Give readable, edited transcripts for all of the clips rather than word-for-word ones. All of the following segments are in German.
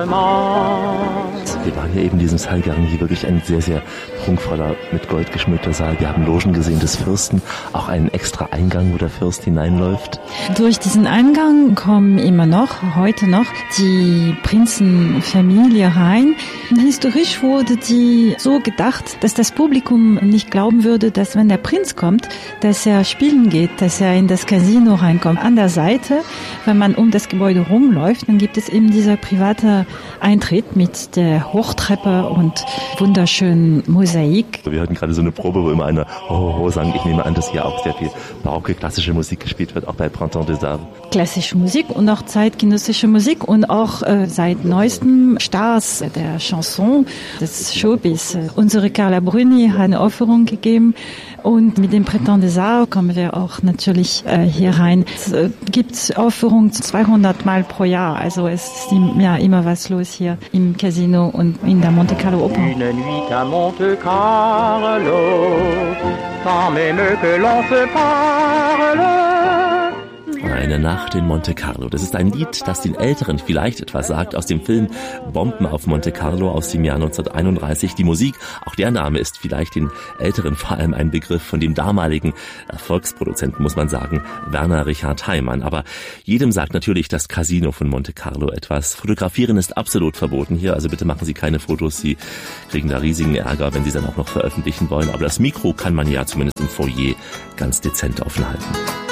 Wir waren ja eben in diesem Saal, wir haben hier wirklich ein sehr, sehr prunkvoller, mit Gold geschmückter Saal. Wir haben Logen gesehen des Fürsten, auch einen extra Eingang, wo der Fürst hineinläuft. Durch diesen Eingang kommen immer noch, heute noch, die Prinzenfamilie rein. Historisch wurde die so gedacht, dass das Publikum nicht glauben würde, dass wenn der Prinz kommt, dass er spielen geht, dass er in das Casino reinkommt. An der Seite, wenn man um das Gebäude rumläuft, dann gibt es eben dieser private Eintritt mit der Hochtreppe und wunderschönen Mosaik. Wir hatten gerade so eine Probe, wo immer einer Ho sang. Ich nehme an, dass hier auch sehr viel barocke, klassische Musik gespielt wird, auch bei Printemps des Arts. Klassische Musik und auch zeitgenössische Musik und auch seit neuestem Stars der Chanson, des Showbiz. Unsere Carla Bruni hat eine Aufführung gegeben und mit dem Printemps des Arts kommen wir auch natürlich hier rein. Es gibt Aufführungen 200 Mal pro Jahr, also es ist ja immer was los hier im Casino und in der Monte Carlo Oper. Une nuit à Monte Carlo, sans même que l'on se parle. Eine Nacht in Monte Carlo. Das ist ein Lied, das den Älteren vielleicht etwas sagt, aus dem Film Bomben auf Monte Carlo aus dem Jahr 1931. Die Musik, auch der Name ist vielleicht den Älteren vor allem ein Begriff von dem damaligen Erfolgsproduzenten, muss man sagen, Werner Richard Heimann. Aber jedem sagt natürlich das Casino von Monte Carlo etwas. Fotografieren ist absolut verboten hier, also bitte machen Sie keine Fotos. Sie kriegen da riesigen Ärger, wenn Sie dann auch noch veröffentlichen wollen. Aber das Mikro kann man ja zumindest im Foyer ganz dezent offen halten.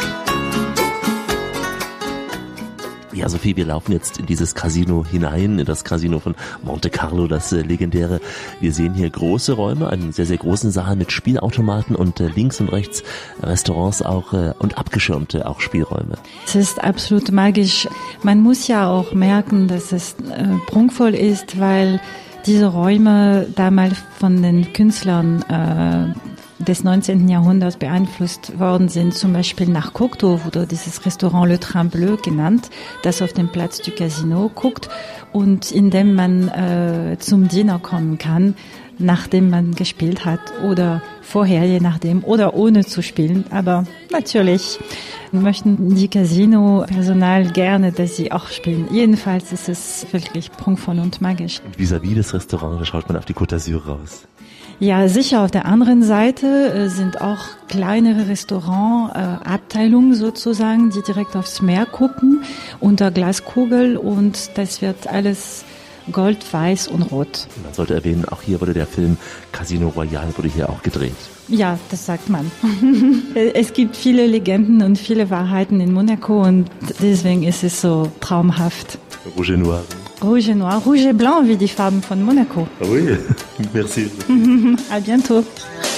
Ja, Sophie, wir laufen jetzt in dieses Casino hinein, in das Casino von Monte Carlo, das legendäre. Wir sehen hier große Räume, einen sehr, sehr großen Saal mit Spielautomaten und links und rechts Restaurants auch und abgeschirmte auch Spielräume. Es ist absolut magisch. Man muss ja auch merken, dass es prunkvoll ist, weil diese Räume damals von den Künstlern des 19. Jahrhunderts beeinflusst worden sind, zum Beispiel nach Cocteau wurde dieses Restaurant Le Train Bleu genannt, das auf dem Platz du Casino guckt und in dem man zum Dinner kommen kann, nachdem man gespielt hat oder vorher, je nachdem, oder ohne zu spielen. Aber natürlich möchten die Casino-Personal gerne, dass sie auch spielen. Jedenfalls ist es wirklich prunkvoll und magisch. Und vis-à-vis des Restaurants, da schaut man auf die Côte d'Azur raus. Ja, sicher. Auf der anderen Seite sind auch kleinere Restaurant-Abteilungen sozusagen, die direkt aufs Meer gucken, unter Glaskugel und das wird alles Gold, Weiß und Rot. Man sollte erwähnen, auch hier wurde der Film Casino Royale wurde hier auch gedreht. Ja, das sagt man. Es gibt viele Legenden und viele Wahrheiten in Monaco und deswegen ist es so traumhaft. Rouge et Noir. Rouge et Noir, Rouge et Blanc wie die Farben von Monaco. Ah oui, merci. À bientôt.